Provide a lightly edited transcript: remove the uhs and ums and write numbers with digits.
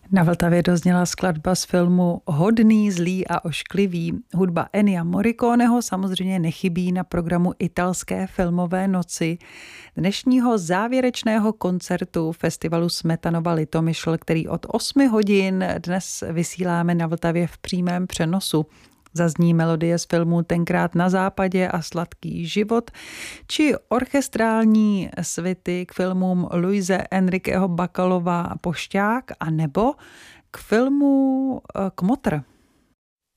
Na Vltavě dozněla skladba z filmu Hodný, zlý a ošklivý. Hudba Ennia Morriconeho samozřejmě nechybí na programu italské filmové noci, dnešního závěrečného koncertu festivalu Smetanova Litomyšl, který od 8 hodin dnes vysíláme na Vltavě v přímém přenosu. Zazní melodie z filmů Tenkrát na západě a Sladký život, či orchestrální svity k filmům Luise Enriqueho Bacalova Pošťák, a nebo k filmu Kmotr.